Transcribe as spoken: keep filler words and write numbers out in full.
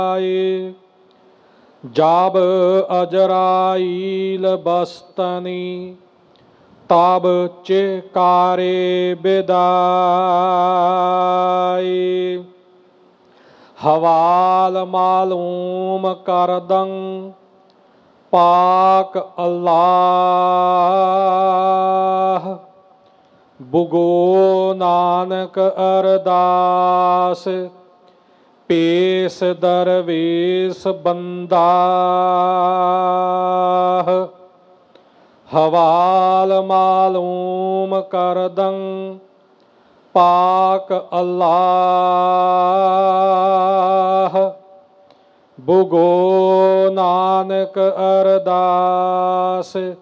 जब अजराइल बस्तनी तब चिकारे बिदाई। हवाल मालूम कर दं पाक अल्लाह। बुगो नानक अरदास पेश दरवेश बंदा। हवाल मालूम कर दं पाक अल्लाह। बुगो नानक अरदास